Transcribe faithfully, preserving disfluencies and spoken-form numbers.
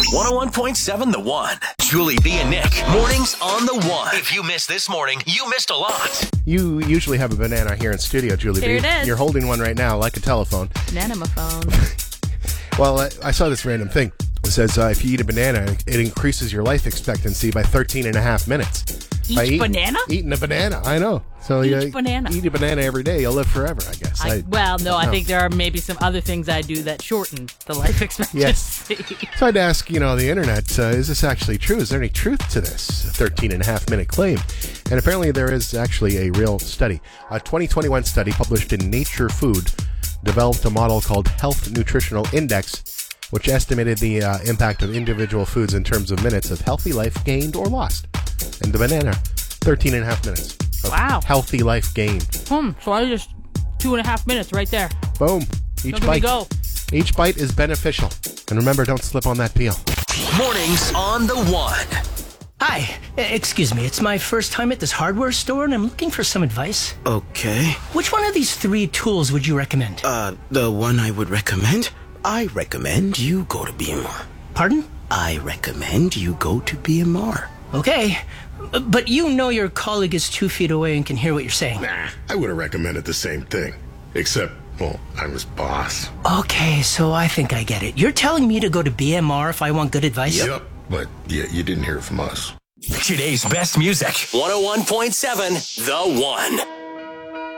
one oh one point seven The One. Julie B and Nick. Mornings on The One. If you missed this morning, you missed a lot. You usually have a banana here in studio, Julie Here B. it is. You're holding one right now like a telephone. Banana phone. Well, I, I saw this random thing. It says uh, if you eat a banana, it increases your life expectancy by thirteen and a half minutes. Each By eat- banana? Eating a banana, I know. So Each you banana. eat a banana every day, you'll live forever, I guess. I, I- well, no, I no. think there are maybe some other things I do that shorten the life expectancy. So I'd ask, you know, the internet, uh, is this actually true? Is there any truth to this thirteen and a half minute claim? And apparently there is actually a real study. A twenty twenty-one study published in Nature Food developed a model called Health Nutritional Index, which estimated the uh, impact of individual foods in terms of minutes of healthy life gained or lost. And the banana, thirteen and a half minutes. Of Wow. Healthy life gained. Hmm, so I just two and a half minutes right there. Boom. Each Look at me bite. go. Each bite is beneficial. And remember, don't slip on that peel. Mornings on The One. Hi, uh, excuse me, it's my first time at this hardware store and I'm looking for some advice. Okay. Which one of these three tools would you recommend? Uh, the one I would recommend? I recommend you go to B M R. Pardon? I recommend you go to B M R. Okay, but you know your colleague is two feet away and can hear what you're saying. Nah, I would have recommended the same thing. Except, well, I'm his boss. Okay, so I think I get it. You're telling me to go to B M R if I want good advice? Yep, but yeah, you didn't hear it from us. Today's best music. one oh one point seven The One.